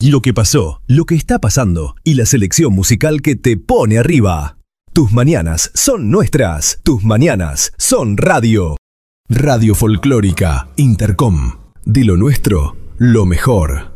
lo que pasó, lo que está pasando y la selección musical que te pone arriba. Tus mañanas son nuestras. Tus mañanas son radio. Radio Folclórica Intercom. De lo nuestro, lo mejor.